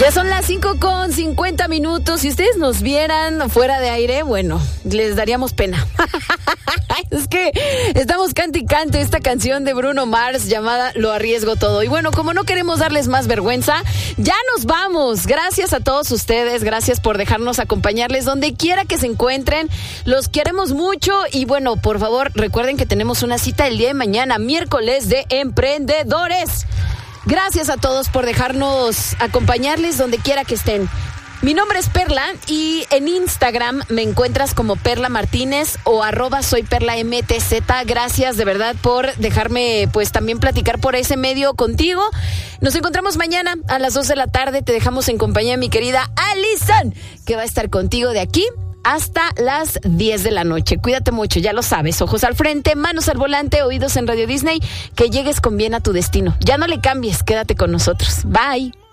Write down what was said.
Ya son las 5:50. Si ustedes nos vieran fuera de aire, bueno, les daríamos pena. Es que estamos cante y cante esta canción de Bruno Mars llamada Lo Arriesgo Todo. Y bueno, como no queremos darles más vergüenza, ya nos vamos. Gracias a todos ustedes, gracias por dejarnos acompañarles donde quiera que se encuentren. Los queremos mucho y bueno, por favor, recuerden que tenemos una cita el día de mañana, miércoles de Emprendedores. Gracias a todos por dejarnos acompañarles donde quiera que estén. Mi nombre es Perla y en Instagram me encuentras como Perla Martínez o @soyperlamtz. Gracias de verdad por dejarme pues también platicar por ese medio contigo. Nos encontramos mañana a las 2 de la tarde. Te dejamos en compañía de mi querida Alison, que va a estar contigo de aquí hasta las 10 de la noche. Cuídate mucho, ya lo sabes. Ojos al frente, manos al volante, oídos en Radio Disney. Que llegues con bien a tu destino. Ya no le cambies, quédate con nosotros. Bye.